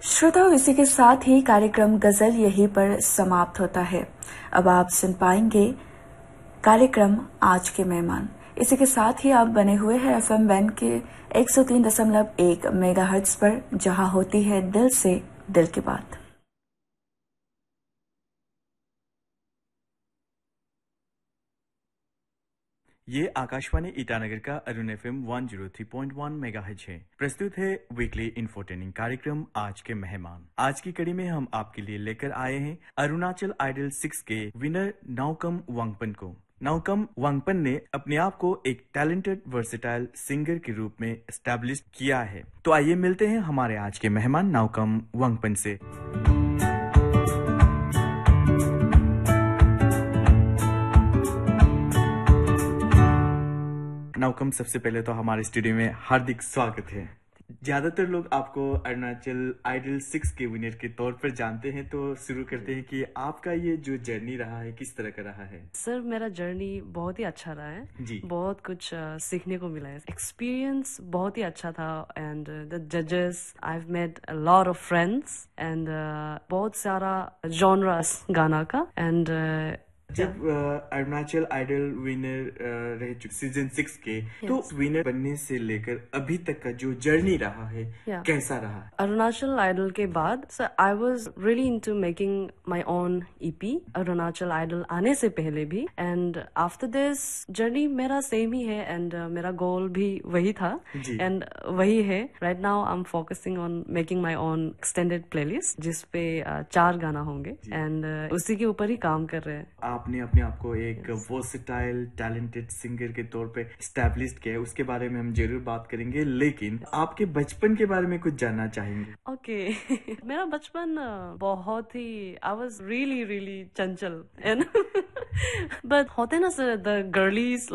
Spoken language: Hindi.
श्रोताओं, इसी के साथ ही कार्यक्रम गजल यहीं पर समाप्त होता है। अब आप सुन पाएंगे कार्यक्रम आज के मेहमान। इसी के साथ ही आप बने हुए हैं FM बैंड के 103.1 मेगाहर्ट्ज पर, जहां होती है दिल से दिल की बात। ये आकाशवाणी ईटानगर का अरुण FM 103.1 मेगाहर्ट्ज है। प्रस्तुत है वीकली इंफोटेनिंग कार्यक्रम आज के मेहमान। आज की कड़ी में हम आपके लिए लेकर आए हैं अरुणाचल आइडल 6 के विनर नाउकम वांगपन को। नाउकम वांगपन ने अपने आप को एक टैलेंटेड वर्सेटाइल सिंगर के रूप में एस्टैब्लिश किया है। तो आइए मिलते हैं हमारे आज के मेहमान नाउकम वांगपन से। नाउकम, सबसे पहले तो हमारे स्टूडियो में हार्दिक स्वागत है। ज्यादातर लोग आपको अरुणाचल आइडल 6 के विनर के तौर पर जानते हैं, तो शुरू करते हैं कि आपका ये जो जर्नी रहा है किस तरह का रहा है। सर, मेरा जर्नी बहुत ही अच्छा रहा है जी। बहुत कुछ सीखने को मिला है। एक्सपीरियंस बहुत ही अच्छा था एंड द जजेस, I have made a lot of friends and बहुत सारा जॉनरास गाना का। एंड जब अरुणाचल आइडल विनर रह चुके सीजन 6 के, तो विनर बनने से लेकर अभी तक का जो जर्नी रहा है कैसा रहा? अरुणाचल आइडल के बाद sir, I was really into making my own EP Arunachal idol आने से पहले भी। एंड आफ्टर दिस जर्नी मेरा सेम ही है एंड मेरा गोल भी वही था एंड वही है। Right now I am focusing on making my own extended playlist, जिसपे 4 गाना होंगे एंड उसी के ऊपर ही काम कर रहे हैं। आपने अपने आप को एक वर्सेटाइल टैलेंटेड सिंगर के तौर पे एस्टैब्लिश किया है, उसके बारे में हम जरूर बात करेंगे, लेकिन आपके बचपन के बारे में कुछ जानना चाहेंगे। ओके मेरा बचपन बहुत ही, I was really Chanchal and but होते ना सर, द गर्लीज